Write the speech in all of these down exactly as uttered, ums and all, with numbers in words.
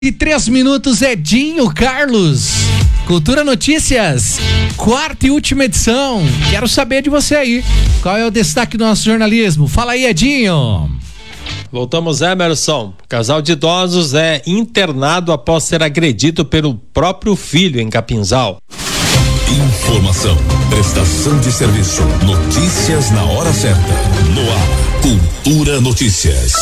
E três minutos, Edinho Carlos. Cultura Notícias, quarta e última edição. Quero saber de você aí. Qual é o destaque do nosso jornalismo? Fala aí, Edinho. Voltamos, Emerson. Casal de idosos é internado após ser agredido pelo próprio filho em Capinzal. Informação, prestação de serviço, notícias na hora certa. No ar, Cultura Notícias.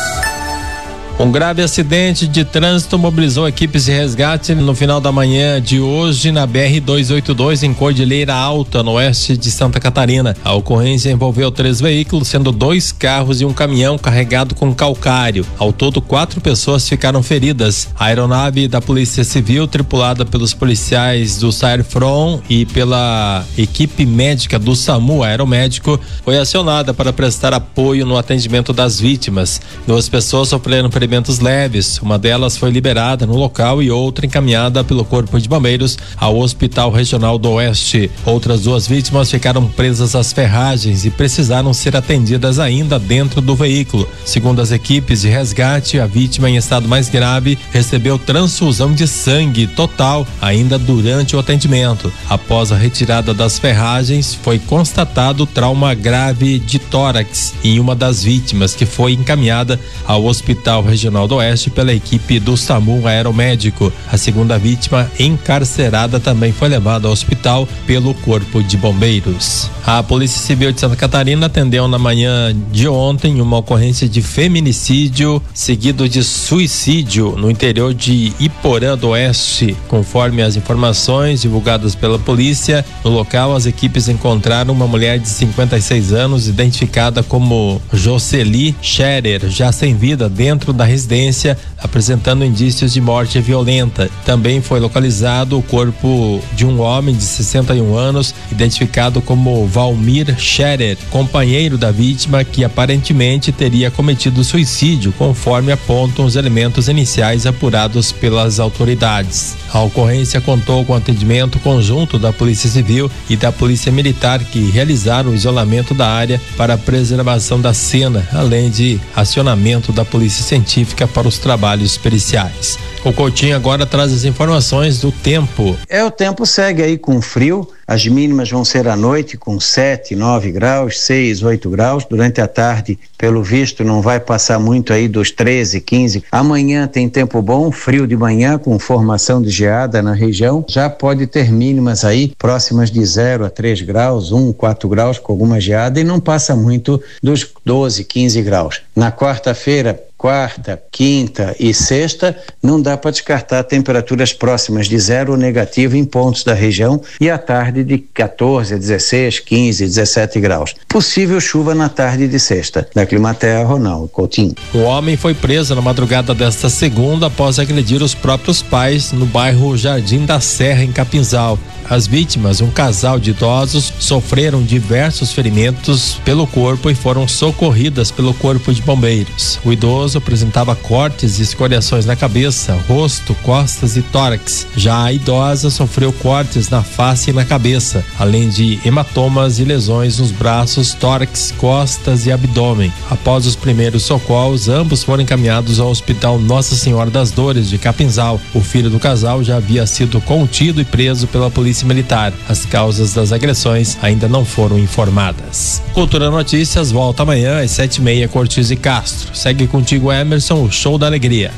Um grave acidente de trânsito mobilizou equipes de resgate no final da manhã de hoje na B R duzentos e oitenta e dois em Cordilheira Alta, no oeste de Santa Catarina. A ocorrência envolveu três veículos, sendo dois carros e um caminhão carregado com calcário. Ao todo, quatro pessoas ficaram feridas. A aeronave da Polícia Civil, tripulada pelos policiais do Saerfron e pela equipe médica do SAMU Aeromédico, foi acionada para prestar apoio no atendimento das vítimas. Duas pessoas sofreram ferimentos leves, uma delas foi liberada no local e outra encaminhada pelo Corpo de Bombeiros ao Hospital Regional do Oeste. Outras duas vítimas ficaram presas às ferragens e precisaram ser atendidas ainda dentro do veículo. Segundo as equipes de resgate, a vítima em estado mais grave recebeu transfusão de sangue total ainda durante o atendimento. Após a retirada das ferragens, foi constatado trauma grave de tórax em uma das vítimas, que foi encaminhada ao Hospital Regional Regional do Oeste pela equipe do SAMU Aeromédico. A segunda vítima, encarcerada, também foi levada ao hospital pelo Corpo de Bombeiros. A Polícia Civil de Santa Catarina atendeu na manhã de ontem uma ocorrência de feminicídio seguido de suicídio no interior de Iporã do Oeste. Conforme as informações divulgadas pela polícia, no local as equipes encontraram uma mulher de cinquenta e seis anos, identificada como Jocely Scherer, já sem vida, dentro da residência, apresentando indícios de morte violenta. Também foi localizado o corpo de um homem de sessenta e um anos, identificado como Valmir Scherer, companheiro da vítima, que aparentemente teria cometido suicídio, conforme apontam os elementos iniciais apurados pelas autoridades. A ocorrência contou com atendimento conjunto da Polícia Civil e da Polícia Militar, que realizaram o isolamento da área para a preservação da cena, além de acionamento da Polícia Científica para os trabalhos periciais. O Coutinho agora traz as informações do tempo. É, o tempo segue aí com frio. As mínimas vão ser à noite com sete, nove graus, seis, oito graus. Durante a tarde, pelo visto, não vai passar muito aí dos treze, quinze. Amanhã tem tempo bom, frio de manhã com formação de geada na região. Já pode ter mínimas aí próximas de zero a três graus, um, quatro graus com alguma geada, e não passa muito dos doze, quinze graus. Na quarta-feira, quarta, quinta e sexta, não dá para descartar temperaturas próximas de zero ou negativo em pontos da região, e à tarde de quatorze, dezesseis, quinze, dezessete graus. Possível chuva na tarde de sexta. Da Climaterra, Ronaldo Coutinho. O homem foi preso na madrugada desta segunda após agredir os próprios pais no bairro Jardim da Serra, em Capinzal. As vítimas, um casal de idosos, sofreram diversos ferimentos pelo corpo e foram socorridas pelo Corpo de Bombeiros. O idoso apresentava cortes e escoriações na cabeça, rosto, costas e tórax. Já a idosa sofreu cortes na face e na cabeça, além de hematomas e lesões nos braços, tórax, costas e abdômen. Após os primeiros socorros, ambos foram encaminhados ao Hospital Nossa Senhora das Dores de Capinzal. O filho do casal já havia sido contido e preso pela Polícia Militar. As causas das agressões ainda não foram informadas. Cultura Notícias volta amanhã às sete e meia, Cortiz e Castro. Segue contigo, Emerson, o Show da Alegria.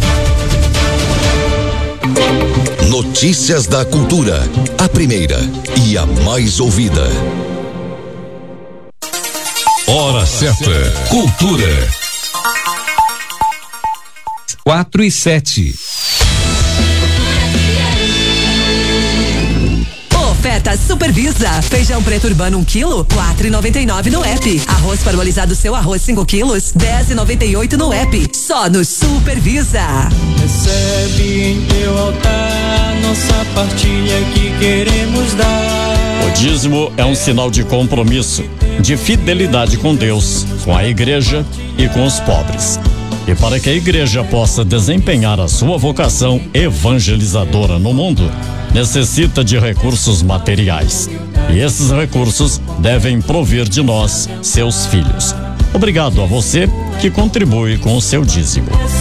Notícias da Cultura, a primeira e a mais ouvida. Hora certa, Cultura. Quatro e sete. Oferta Supervisa. Feijão preto urbano um quilo, quatro e noventa e nove no app. Arroz parbolizado seu arroz cinco quilos, dez e noventa e oito no app. Só no Supervisa. Recebe em teu altar nossa partilha que queremos dar. O dízimo é um sinal de compromisso, de fidelidade com Deus, com a igreja e com os pobres. E para que a igreja possa desempenhar a sua vocação evangelizadora no mundo, necessita de recursos materiais. E esses recursos devem provir de nós, seus filhos. Obrigado a você que contribui com o seu dízimo.